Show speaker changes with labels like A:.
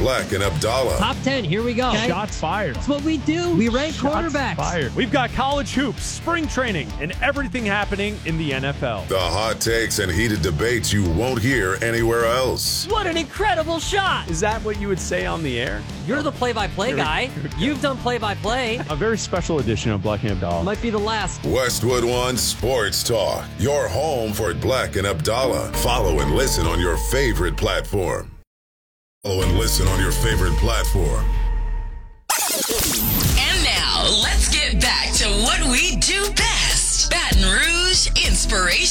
A: Black and Abdallah.
B: Top 10, here we go.
C: Okay. Shots fired.
B: That's what we do. We rank quarterbacks.
C: Fired. We've got college hoops, spring training, and everything happening in the NFL.
A: The hot takes and heated debates you won't hear anywhere else.
B: What an incredible shot.
C: Is that what you would say on the air?
B: You're the play-by-play guy. You've done play-by-play.
C: A very special edition of Black and Abdallah.
B: Might be the last.
A: Westwood One Sports Talk, your home for Black and Abdallah. Follow and listen on your favorite platform. Follow and listen on your favorite platform.
D: And now, let's get back to what we do best. Baton Rouge Inspiration.